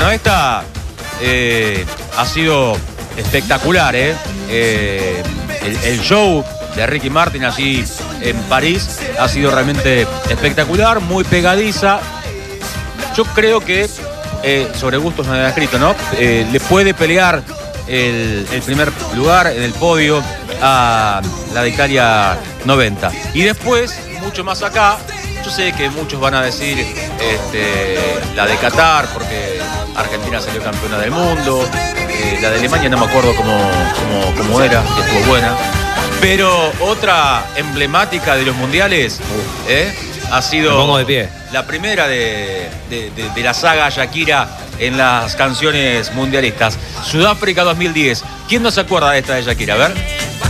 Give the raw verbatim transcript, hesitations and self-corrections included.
Bueno, esta eh, ha sido espectacular, ¿eh? eh el, el show de Ricky Martin allí en París ha sido realmente espectacular, muy pegadiza. Yo creo que, eh, sobre gustos no había escrito, ¿no? Eh, le puede pelear el, el primer lugar en el podio a la de Italia noventa. Y después, mucho más acá, yo sé que muchos van a decir este, la de Qatar, porque Argentina salió campeona del mundo. Eh, la de Alemania no me acuerdo cómo, cómo, cómo era, que estuvo buena. Pero otra emblemática de los mundiales ¿eh? ha sido de pie. la primera de, de, de, de la saga Shakira en las canciones mundialistas. Sudáfrica dos mil diez. ¿Quién no se acuerda de esta de Shakira? A ver.